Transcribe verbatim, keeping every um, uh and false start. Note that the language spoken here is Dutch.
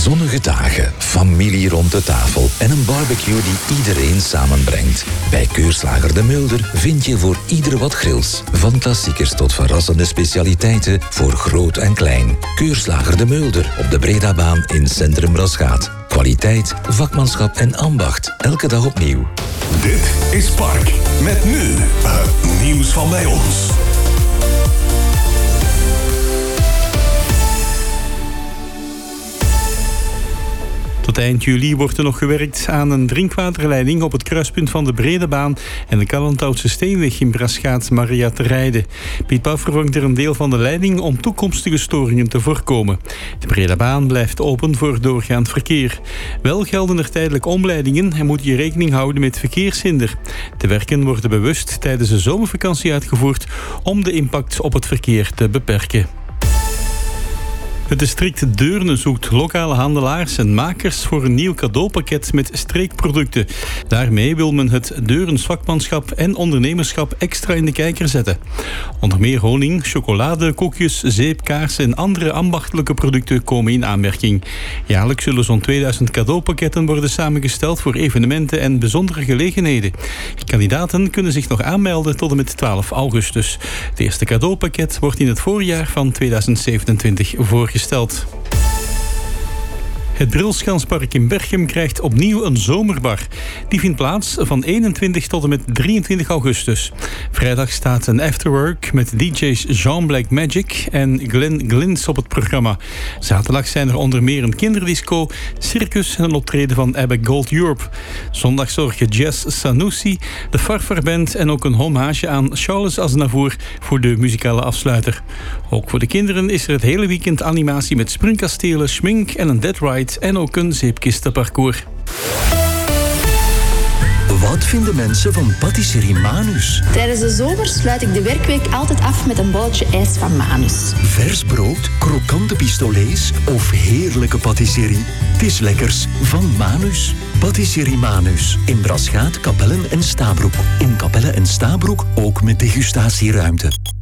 Zonnige dagen, familie rond de tafel en een barbecue die iedereen samenbrengt. Bij Keurslager De Mulder vind je voor ieder wat grils. Van klassiekers tot verrassende specialiteiten voor groot en klein. Keurslager De Mulder op de Bredabaan in Centrum Rasgaat. Kwaliteit, vakmanschap en ambacht. Elke dag opnieuw. Dit is Park. Met nu het nieuws van bij ons. Tot eind juli wordt er nog gewerkt aan een drinkwaterleiding op het kruispunt van de Bredabaan en de Kallentoutse Steenweg in Braschaat-Maria te Rijden. Piet Pau vervangt er een deel van de leiding om toekomstige storingen te voorkomen. De Bredabaan blijft open voor doorgaand verkeer. Wel gelden er tijdelijk omleidingen en moet je rekening houden met verkeershinder. De werken worden bewust tijdens de zomervakantie uitgevoerd om de impact op het verkeer te beperken. Het district Deurne zoekt lokale handelaars en makers voor een nieuw cadeaupakket met streekproducten. Daarmee wil men het Deurens vakmanschap en ondernemerschap extra in de kijker zetten. Onder meer honing, chocolade, koekjes, zeep, kaas en andere ambachtelijke producten komen in aanmerking. Jaarlijks zullen zo'n tweeduizend cadeaupakketten worden samengesteld voor evenementen en bijzondere gelegenheden. Kandidaten kunnen zich nog aanmelden tot en met twaalf augustus. Het eerste cadeaupakket wordt in het voorjaar van tweeduizend zevenentwintig voorgesteld. Gesteld. Het Brilschanspark in Berchem krijgt opnieuw een zomerbar. Die vindt plaats van eenentwintig tot en met drieëntwintig augustus. Vrijdag staat een afterwork met D J's Jean Black Magic en Glenn Glins op het programma. Zaterdag zijn er onder meer een kinderdisco, circus en een optreden van Abba Gold Europe. Zondag zorgen Jazz Sanusi, de Farfar Band en ook een hommage aan Charles Aznavour voor de muzikale afsluiter. Ook voor de kinderen is er het hele weekend animatie met springkastelen, schmink en een dead ride en ook een zeepkistenparcours. Wat vinden mensen van patisserie Manus? Tijdens de zomer sluit ik de werkweek altijd af met een bolletje ijs van Manus. Vers brood, krokante pistolets of heerlijke patisserie. Het is lekkers van Manus. Patisserie Manus. In Braschaat, Kapellen en Stabroek. In Kapellen en Stabroek ook met degustatieruimte.